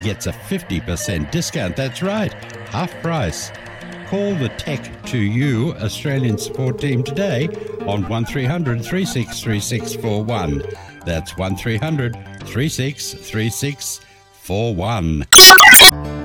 gets a 50% discount. That's right, half price. Call the Tech to You Australian support team today on 1300 363641. That's 1300 363641.